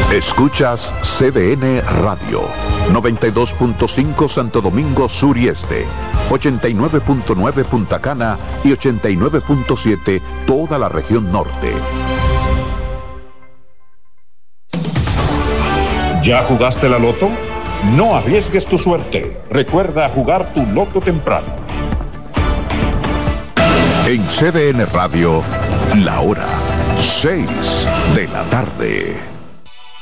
Escuchas CDN Radio, 92.5 Santo Domingo Sur y Este, 89.9 Punta Cana y 89.7 toda la región norte. ¿Ya jugaste la loto? No arriesgues tu suerte. Recuerda jugar tu loto temprano. En CDN Radio, la hora 6 de la tarde.